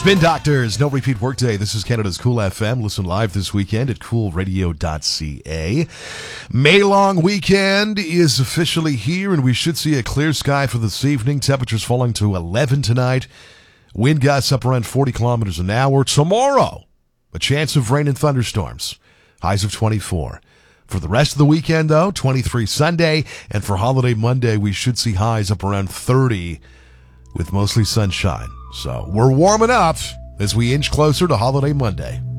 Spin Doctors, no repeat workday. This is Canada's Cool FM. Listen live this weekend at coolradio.ca. May-long weekend is officially here, and we should see a clear sky for this evening. Temperatures falling to 11 tonight. Wind gusts up around 40 kilometers an hour. Tomorrow, a chance of rain and thunderstorms. Highs of 24. For the rest of the weekend, though, 23 Sunday. And for holiday Monday, we should see highs up around 30 with mostly sunshine. So we're warming up as we inch closer to holiday Monday.